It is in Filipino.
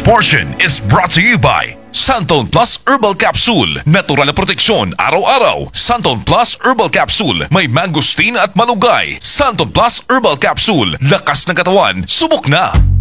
portion is brought to you by Santon Plus Herbal Capsule. Natural na proteksyon araw-araw. Santon Plus Herbal Capsule. May mangosteen at malunggay. Santon Plus Herbal Capsule. Lakas ng katawan. Subok na!